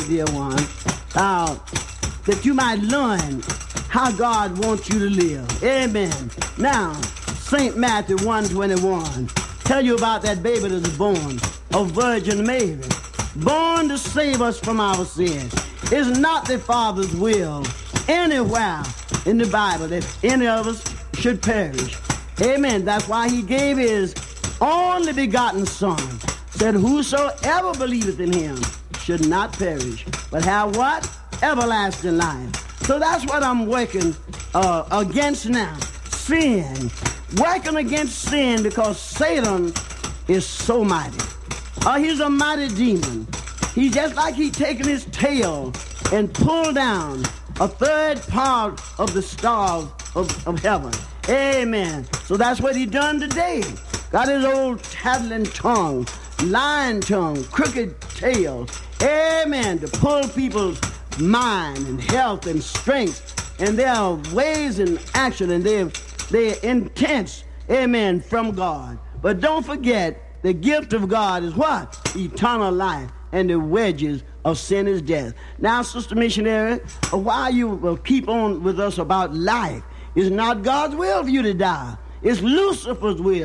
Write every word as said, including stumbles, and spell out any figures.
dear one, uh, that you might learn how God wants you to live. Amen. Now, Saint Matthew one twenty-one tell you about that baby that was born of Virgin Mary, born to save us from our sins. It's not the Father's will anywhere in the Bible that any of us should perish. Amen. That's why he gave his only begotten Son, said whosoever believeth in him should not perish, but have what? Everlasting life. So that's what I'm working uh, against now. Sin. Working against sin because Satan is so mighty. Uh, he's a mighty demon. He's just like he taken his tail and pulled down a third part of the stars of, of heaven. Amen. So that's what he done today. Got his old tattling tongue, lying tongue, crooked tail. Amen. To pull people's mind and health and strength and their ways and action and their, their intents. Amen. From God. But don't forget, the gift of God is what? Eternal life. And the wages of sin is death. Now, Sister Missionary, while you will keep on with us about life, it's not God's will for you to die. It's Lucifer's will.